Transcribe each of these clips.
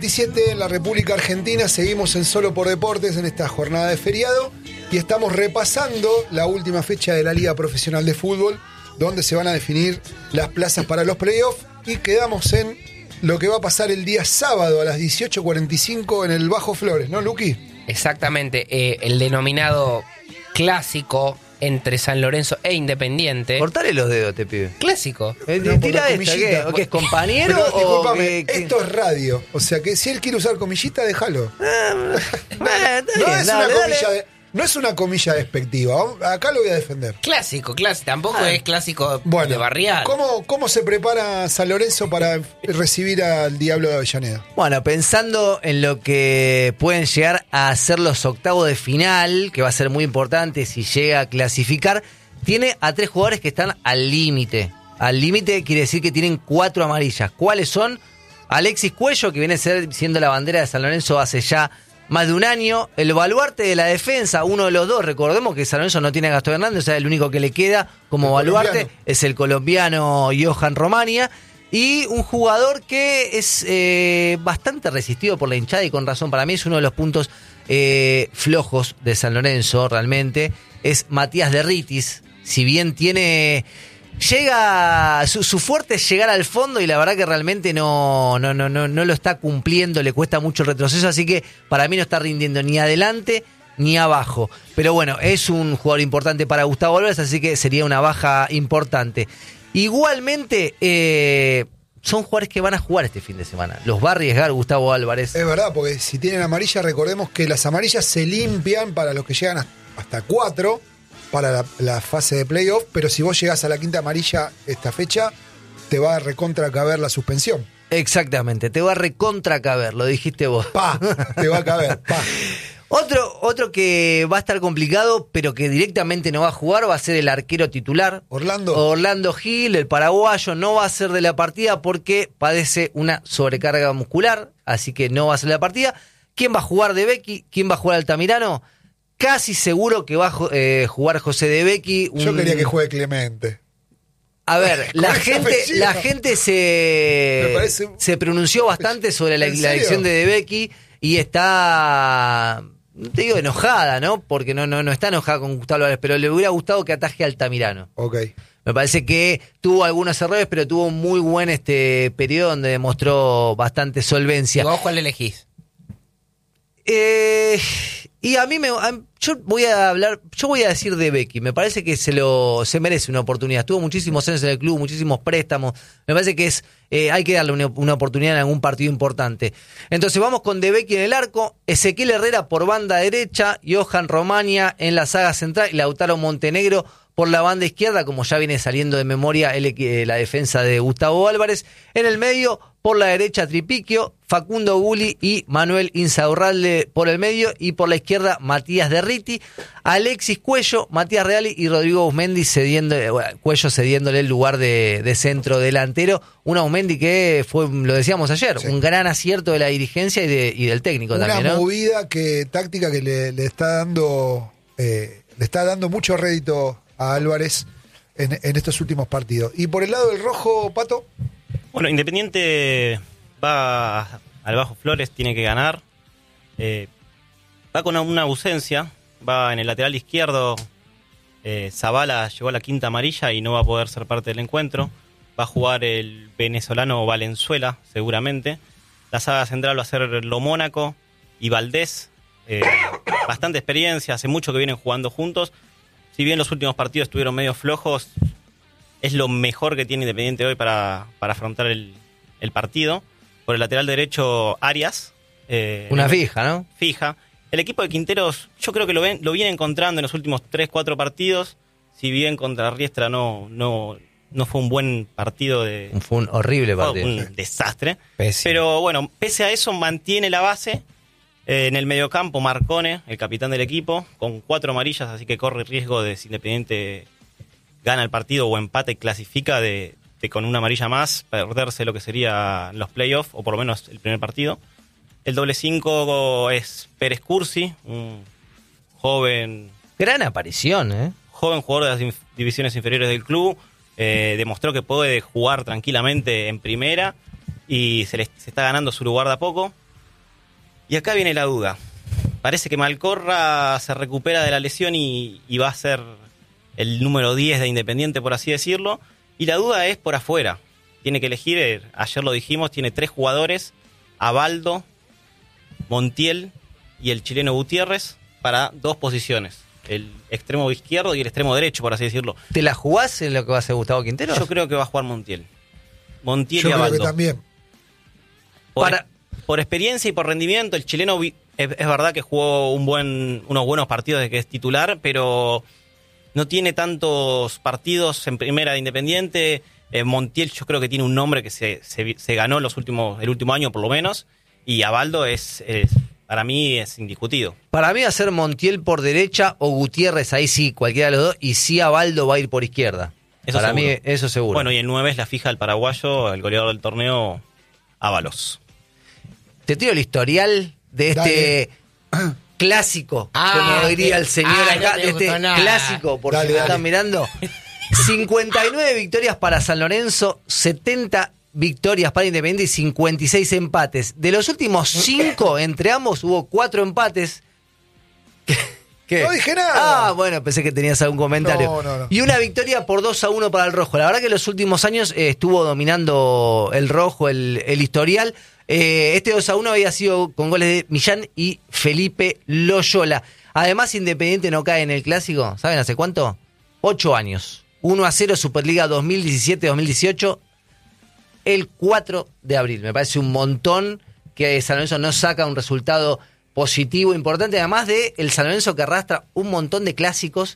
17 en la República Argentina, seguimos en Solo por Deportes en esta jornada de feriado y estamos repasando la última fecha de la Liga Profesional de Fútbol, donde se van a definir las plazas para los playoffs y quedamos en lo que va a pasar el día sábado a las 18:45 en el Bajo Flores, ¿no, Luqui? Exactamente, el denominado clásico entre San Lorenzo e Independiente. Cortale los dedos, te pibe. Clásico. Tira esta, ¿qué es compañero? Pero, o discúlpame, que... esto es radio. O sea que si él quiere usar comillita, déjalo. No es una comilla despectiva. Acá lo voy a defender. Clásico. Tampoco es clásico de barrial. ¿Cómo se prepara San Lorenzo para recibir al Diablo de Avellaneda? Bueno, pensando en lo que pueden llegar a ser los octavos de final, que va a ser muy importante si llega a clasificar, tiene a 3 jugadores que están al límite. Al límite quiere decir que tienen 4 amarillas. ¿Cuáles son? Alexis Cuello, que viene siendo la bandera de San Lorenzo hace ya más de un año, el baluarte de la defensa, uno de los dos. Recordemos que San Lorenzo no tiene a Gastón Hernández, o sea, el único que le queda como baluarte es el colombiano Johan Romania. Y un jugador que es bastante resistido por la hinchada y con razón. Para mí es uno de los puntos flojos de San Lorenzo, realmente. Es Matías Derritis. Si bien llega, su fuerte es llegar al fondo y la verdad que realmente no lo está cumpliendo, le cuesta mucho el retroceso, así que para mí no está rindiendo ni adelante ni abajo. Pero bueno, es un jugador importante para Gustavo Álvarez, así que sería una baja importante. Igualmente, son jugadores que van a jugar este fin de semana. Los va a arriesgar Gustavo Álvarez. Es verdad, porque si tienen amarilla, recordemos que las amarillas se limpian para los que llegan hasta 4 para la fase de playoff, pero si vos llegás a la quinta amarilla esta fecha, te va a recontra caber la suspensión. Exactamente, te va a recontra caber, lo dijiste vos. Te va a caber, Otro que va a estar complicado, pero que directamente no va a jugar, va a ser el arquero titular. Orlando Gil, el paraguayo, no va a ser de la partida porque padece una sobrecarga muscular, así que no va a ser de la partida. ¿Quién va a jugar de Becky? ¿Quién va a jugar Altamirano? Casi seguro que va a jugar José de Becky. Yo quería que juegue Clemente. A ver, la gente se pronunció bastante sobre la elección de Becky y está, no te digo enojada, ¿no? Porque no está enojada con Gustavo Álvarez, pero le hubiera gustado que ataje a Altamirano. Ok. Me parece que tuvo algunos errores, pero tuvo un muy buen periodo donde demostró bastante solvencia. ¿Y vos cuál elegís? Y a mí yo voy a decir de Becky. Me parece que se merece una oportunidad. Estuvo muchísimos años en el club, muchísimos préstamos. Me parece que hay que darle una oportunidad en algún partido importante. Entonces vamos con de Becky en el arco, Ezequiel Herrera por banda derecha, Johan Romania en la saga central y Lautaro Montenegro por la banda izquierda, como ya viene saliendo de memoria la defensa de Gustavo Álvarez. En el medio, por la derecha, Tripiquio, Facundo Gulli y Manuel Insaurralde por el medio. Y por la izquierda, Matías Derriti, Alexis Cuello, Matías Reali y Rodrigo Usmendi Cuello cediéndole el lugar de centro delantero. Un Usmendi que fue, lo decíamos ayer, un gran acierto de la dirigencia y del técnico también, ¿no? Una movida táctica que le está dando mucho rédito a Álvarez en estos últimos partidos. Y por el lado del rojo, Pato. Bueno, Independiente va al Bajo Flores, tiene que ganar. Va con una ausencia, va en el lateral izquierdo. Zavala llegó a la quinta amarilla y no va a poder ser parte del encuentro. Va a jugar el venezolano Valenzuela, seguramente. La saga central va a ser Lo Mónaco y Valdés. Bastante experiencia, hace mucho que vienen jugando juntos. Si bien los últimos partidos estuvieron medio flojos, es lo mejor que tiene Independiente hoy para afrontar el partido. Por el lateral derecho, Arias. Una fija, ¿no? Fija. El equipo de Quinteros, yo creo que lo viene encontrando en los últimos 3-4 partidos. Si bien contra Riestra no fue un buen partido. Fue un horrible partido. Un desastre. Pésimo. Pero bueno, pese a eso mantiene la base. En el mediocampo, Marcone, el capitán del equipo, con 4 amarillas, así que corre riesgo de si Independiente gana el partido o empata y clasifica de con una amarilla más, perderse lo que sería los playoffs, o por lo menos el primer partido. El doble 5 es Pérez Cursi, un joven... Gran aparición, ¿eh? Joven jugador de las divisiones inferiores del club, demostró que puede jugar tranquilamente en primera y se está ganando su lugar de a poco. Y acá viene la duda. Parece que Malcorra se recupera de la lesión y va a ser el número 10 de Independiente, por así decirlo. Y la duda es por afuera. Tiene que elegir, ayer lo dijimos, tiene 3 jugadores, Abaldo, Montiel y el chileno Gutiérrez, para 2 posiciones. El extremo izquierdo y el extremo derecho, por así decirlo. ¿Te la jugás en lo que va a hacer Gustavo Quintero? Yo creo que va a jugar Montiel. Montiel Yo y creo Abaldo. que también. Por experiencia y por rendimiento, el chileno es verdad que jugó unos buenos partidos de que es titular, pero no tiene tantos partidos en primera de Independiente. Montiel yo creo que tiene un nombre que se ganó el último año por lo menos, y Abaldo para mí es indiscutido. Para mí va a ser Montiel por derecha o Gutiérrez, ahí sí, cualquiera de los dos, y sí Abaldo va a ir por izquierda. Eso para seguro. mí eso seguro. Bueno, y el 9 es la fija del paraguayo, el goleador del torneo, Ábalos. Te tiro el historial de este clásico, como diría el señor acá, no de este clásico, por si me están mirando. 59 victorias para San Lorenzo, 70 victorias para Independiente y 56 empates. De los últimos 5, entre ambos, hubo 4 empates. ¿Qué? No dije nada. Ah, bueno, pensé que tenías algún comentario. No. Y una victoria por 2-1 para el Rojo. La verdad que en los últimos años estuvo dominando el Rojo el historial. Este 2-1 había sido con goles de Millán y Felipe Loyola. Además, Independiente no cae en el Clásico. ¿Saben hace cuánto? 8 años. 1-0 Superliga 2017-2018. El 4 de abril. Me parece un montón que San Lorenzo no saca un resultado positivo, importante, además de el San Lorenzo que arrastra un montón de clásicos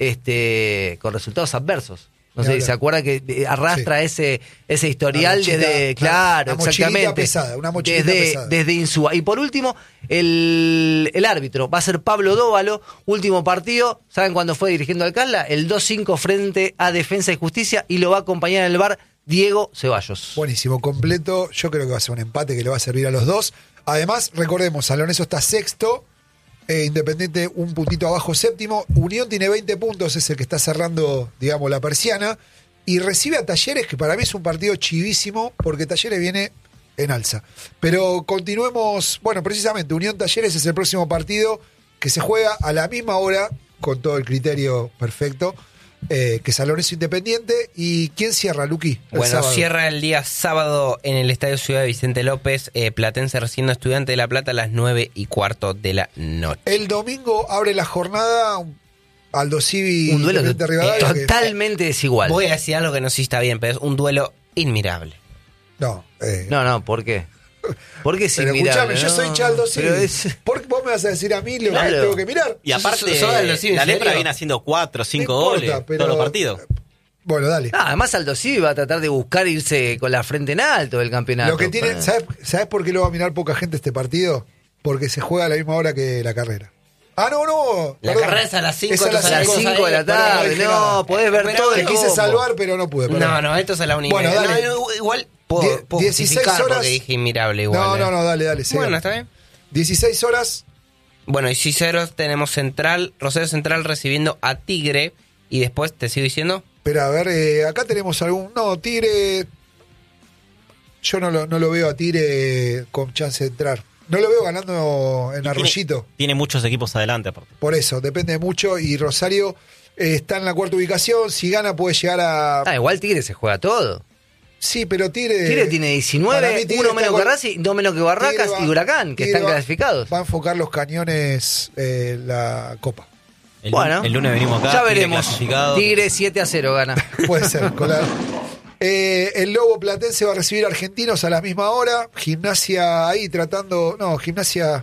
con resultados adversos. No sé si se acuerda que arrastra ese historial desde, claro, exactamente. Pesada, una mochilita pesada. Desde Insúa. Y por último, el árbitro va a ser Pablo Dóvalo, último partido, ¿saben cuándo fue dirigiendo al Calda? El 2-5 frente a Defensa y Justicia, y lo va a acompañar en el VAR Diego Ceballos. Buenísimo, completo. Yo creo que va a ser un empate que le va a servir a los dos. Además, recordemos, San Lorenzo está sexto, Independiente un puntito abajo, séptimo. Unión tiene 20 puntos, es el que está cerrando, digamos, la persiana. Y recibe a Talleres, que para mí es un partido chivísimo, porque Talleres viene en alza. Pero continuemos, bueno, precisamente, Unión Talleres es el próximo partido que se juega a la misma hora, con todo el criterio perfecto, que San Lorenzo Independiente. ¿Y quién cierra, Luqui? Bueno, cierra el día sábado en el Estadio Ciudad Vicente López, Platense recibiendo Estudiante de La Plata a las 9:15 de la noche. El domingo abre la jornada Aldo Civi, un duelo Rivadavia, totalmente desigual. Voy a decir algo que no sé si está bien, pero es un duelo inmirable. No, ¿por qué? Porque si pero escuchame, yo soy Chaldo Civi. ¿Por qué vos me vas a decir a mí lo que tengo que mirar? Y aparte, la Lepra viene haciendo 4 o 5 goles todos los partidos. Bueno, dale. Además Aldo Civi va a tratar de buscar irse con la frente en alto del campeonato. Lo que tiene, ¿sabes por qué lo va a mirar poca gente este partido? Porque se juega a la misma hora que la carrera. No. La carrera es a las 5 de la tarde. No, podés ver todo el Te quise salvar, pero no pude. No, esto es a la 1:30. Bueno, dale. Igual puedo 16 horas. Porque dije inmirable igual. No, dale. Bueno, está bien. 16 horas. Bueno, y 6 tenemos Rosario Central recibiendo a Tigre. Y después, ¿te sigo diciendo? Pero a ver, acá tenemos algún... No, Tigre... Yo no lo veo a Tigre con chance de entrar. No lo veo ganando en Arroyito. Tiene muchos equipos adelante, aparte. Por eso, depende mucho. Y Rosario está en la 4ª ubicación. Si gana puede llegar a... igual Tigre se juega todo. Sí, pero Tigre... Tigre tiene 19, uno menos que Racing, 2 menos que Barracas y Huracán, que están clasificados. Va a enfocar los cañones la Copa. El lunes venimos acá. Ya veremos. Tigre 7-0 gana. Puede ser, Colar. El Lobo Platense va a recibir a Argentinos a la misma hora. Gimnasia ahí tratando... No, Gimnasia...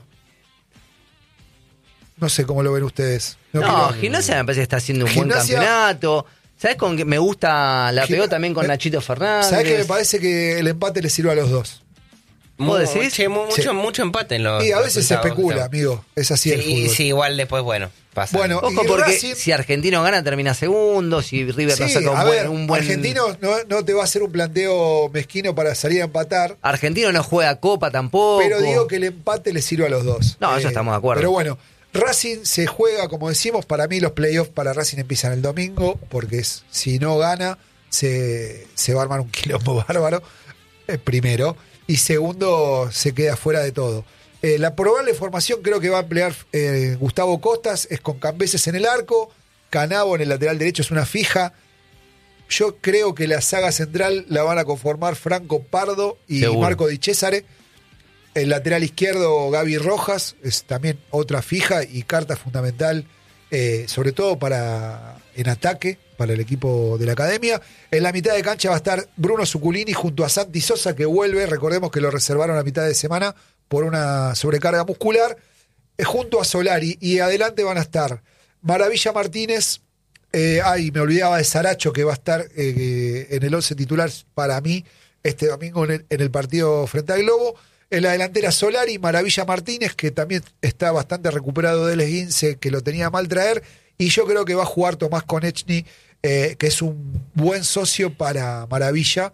No sé cómo lo ven ustedes. Gimnasia me parece que está haciendo un buen campeonato. ¿Sabes con qué me gusta? La pegó también con Nachito Fernández. ¿Sabes que me parece que el empate le sirve a los dos? ¿Vos decís? Mucho empate en los... Y a veces se especula, amigo. Es así el fútbol. Sí, igual después, pasa. Bueno, ojo, porque si Argentino gana termina segundo, si River no saca un buen... Argentino no te va a hacer un planteo mezquino para salir a empatar. Argentino no juega Copa tampoco. Pero digo que el empate le sirve a los dos. No, eso estamos de acuerdo. Pero bueno, Racing se juega, como decimos, para mí los playoffs para Racing empiezan el domingo, porque si no gana, se va a armar un quilombo bárbaro, primero, y segundo, se queda fuera de todo. La probable formación creo que va a emplear Gustavo Costas, es con Cambeses en el arco, Canavo en el lateral derecho es una fija. Yo creo que la saga central la van a conformar Franco Pardo y Seguro. Marco Di Cesare. El lateral izquierdo, Gaby Rojas, es también otra fija y carta fundamental, sobre todo en ataque, para el equipo de la academia. En la mitad de cancha va a estar Bruno Zuculini junto a Santi Sosa, que vuelve. Recordemos que lo reservaron a mitad de semana por una sobrecarga muscular, junto a Solari. Y adelante van a estar Maravilla Martínez. Me olvidaba de Saracho, que va a estar en el 11 titular para mí este domingo en el partido frente al Globo. En la delantera Solari, Maravilla Martínez, que también está bastante recuperado del esguince, que lo tenía mal traer. Y yo creo que va a jugar Tomás Konechny, que es un buen socio para Maravilla.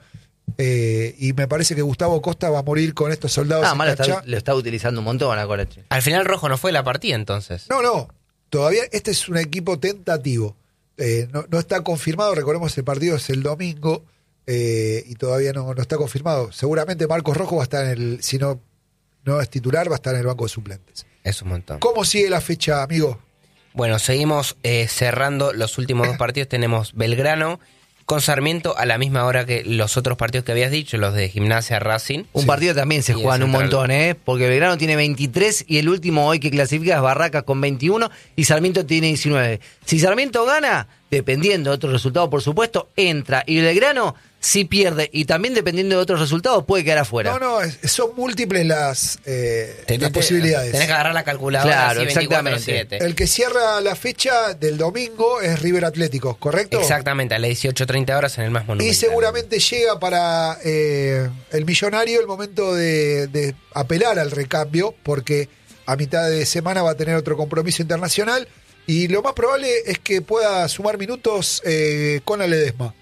Y me parece que Gustavo Costa va a morir con estos soldados en cancha. Lo está utilizando un montón a Coletti. Al final Rojo no fue la partida entonces. No. Todavía este es un equipo tentativo. No está confirmado. Recordemos, el partido es el domingo. Y todavía no está confirmado. Seguramente Marcos Rojo va a estar si no es titular, va a estar en el banco de suplentes. Es un montón. ¿Cómo sigue la fecha, amigo? Bueno, seguimos cerrando los últimos dos partidos. Tenemos Belgrano con Sarmiento a la misma hora que los otros partidos que habías dicho, los de Gimnasia Racing. Un partido también se Y juegan el un Central. montón, porque Belgrano tiene 23 y el último hoy que clasifica es Barracas con 21 y Sarmiento tiene 19. Si Sarmiento gana, dependiendo de otros resultados, por supuesto, entra. Y Belgrano, si pierde y también dependiendo de otros resultados, puede quedar afuera. Son múltiples las posibilidades. Tenés que agarrar la calculadora. Claro, así, exactamente. 24/7. El que cierra la fecha del domingo es River Atlético, ¿correcto? Exactamente, a las 18:30 horas en el más monumental. Y seguramente llega para el millonario el momento de apelar al recambio, porque a mitad de semana va a tener otro compromiso internacional y lo más probable es que pueda sumar minutos con la Ledesma.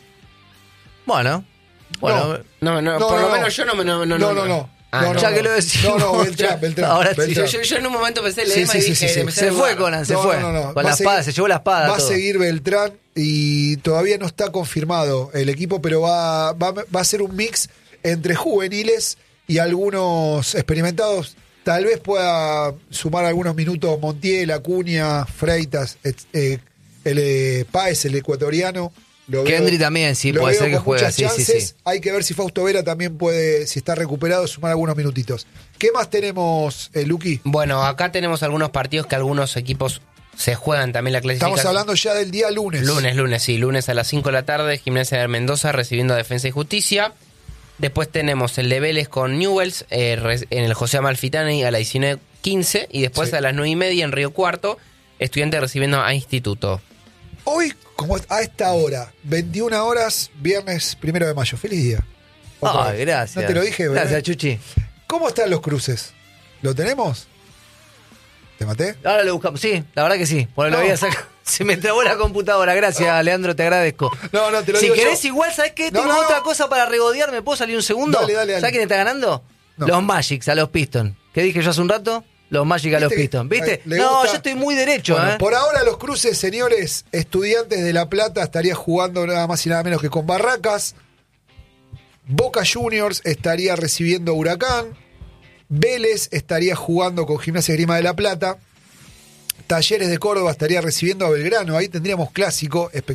Bueno. No, por lo menos yo no. Ya que lo decimos. No, Beltrán. Ahora sí. Beltrán. Yo en un momento pensé, Sí, Ledesma y sí, dije, sí. empecé Se a fue dudar. Conan, se No, fue. no. Con Va la a espada, seguir- se llevó la espada. Va a todo. seguir Beltrán y todavía no está confirmado el equipo, pero va a ser un mix entre juveniles y algunos experimentados. Tal vez pueda sumar algunos minutos Montiel, Acuña, Freitas, Páez, el ecuatoriano. Kendry también, sí, lo puede veo ser que con juegue, muchas sí. chances. Hay que ver si Fausto Vera también puede, si está recuperado, sumar algunos minutitos. ¿Qué más tenemos, Luqui? Bueno, acá tenemos algunos partidos que algunos equipos se juegan también la clasificación. Estamos hablando ya del día lunes. Lunes a las 5 de la tarde, Gimnasia de Mendoza recibiendo a Defensa y Justicia. Después tenemos el de Vélez con Newell's en el José Amalfitani a las 19:15 y después Sí. a las 9:30 en Río Cuarto, Estudiantes recibiendo a Instituto. Hoy, como a esta hora, 21 horas, viernes 1 de mayo. Feliz día. Otra vez. Gracias. No te lo dije, ¿verdad? Gracias, Chuchi. ¿Cómo están los cruces? ¿Lo tenemos? ¿Te maté? Ahora lo buscamos. Sí, la verdad que sí. Porque lo No. había sacado. Se me trabó la computadora. Gracias, Leandro, te agradezco. No, te lo Si digo querés, yo. igual, ¿sabés qué? No, Tengo no, otra no. cosa para regodear. ¿Me puedo salir un segundo? Dale. ¿Sabés quién está ganando? No. Los Magics a los Pistons. ¿Qué dije yo hace un rato? Los Magic a los ¿Viste que- Pistons. ¿Viste? le No, gusta? yo estoy muy derecho, Bueno, ¿eh? por ahora los cruces, señores, Estudiantes de La Plata estaría jugando nada más y nada menos que con Barracas. Boca Juniors estaría recibiendo a Huracán. Vélez estaría jugando con Gimnasia Esgrima de La Plata. Talleres de Córdoba estaría recibiendo a Belgrano. Ahí tendríamos clásico